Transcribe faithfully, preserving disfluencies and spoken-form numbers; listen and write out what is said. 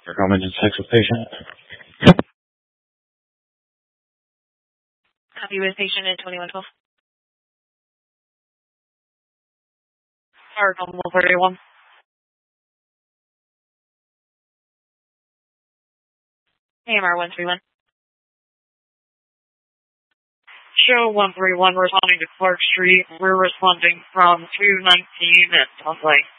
Comment in sex with patient. Copy with patient at twenty-one twelve. Or one thirty-one. A M R one three one. Show one three one responding to Clark Street. We're responding from two nineteen at Sunlight.